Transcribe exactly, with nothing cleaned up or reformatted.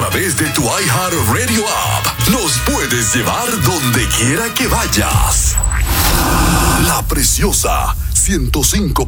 través de tu iHeartRadio app. Nos puedes llevar donde quiera que vayas. La Preciosa ciento cinco